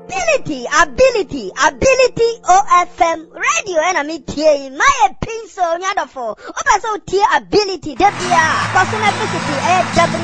ability OFM radio and me tie my pencil nyadofo oba so tie ability debia personal ability